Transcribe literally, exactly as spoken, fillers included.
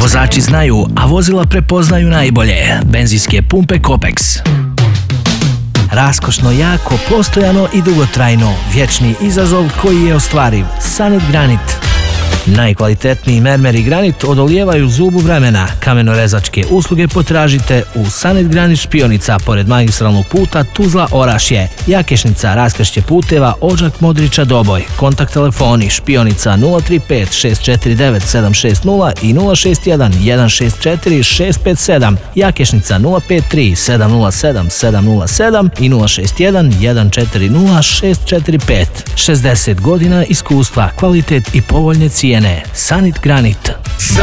Vozači znaju, a vozila prepoznaju najbolje. Benzinske pumpe Kopex. Raskošno, jako, postojano i dugotrajno. Vječni izazov koji je ostvariv. Sanit Granit. Najkvalitetniji mermer i granit odolijevaju zubu vremena. Kamenorezačke usluge potražite u Sanit Granit Špionica pored magistralnog puta Tuzla-Orašje, Jakešnica, raskršće puteva Odžak Modriča Doboj. Kontakt telefoni Špionica nula tri pet šest četiri devet sedam šest nula i nula šest jedan jedan šest četiri šest pet sedam, Jakešnica nula pet tri sedam nula sedam sedam nula sedam i nula šest jedan jedan četiri nula šest četiri pet. šezdeset godina iskustva, kvalitet i povoljne cijene. Sanit Granit.